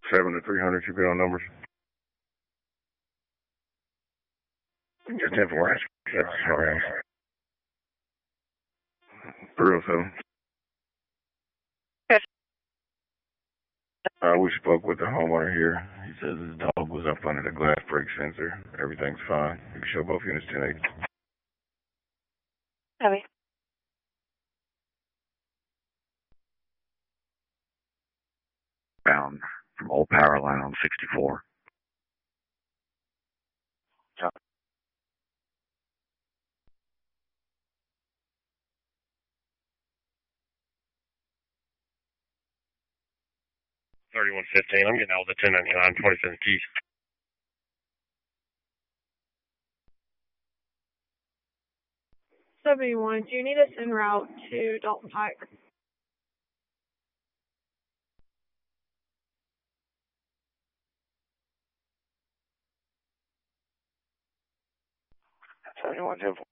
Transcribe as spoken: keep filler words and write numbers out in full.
seven to three hundred should be on numbers. Just ten four. That's all right. three oh seven. Yes. Uh, we spoke with the homeowner here. He says his dog was up under the glass break sensor. Everything's fine. You can show both units ten eighty. Heavy. Bound from Old Power Line on sixty-four. thirty-one fifteen. I'm getting out of the ten ninety-nine, twenty-seven keys. seventy-one, do you need us en route to Dalton Pike? seventy-one ten four.